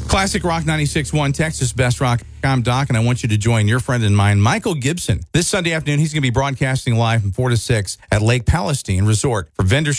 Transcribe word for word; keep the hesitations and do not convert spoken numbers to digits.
Classic Rock ninety-six point one, Texas Best Rock. I'm Doc, and I want you to join your friend and mine, Michael Gibson. This Sunday afternoon, he's going to be broadcasting live from four to six at Lake Palestine Resort for vendor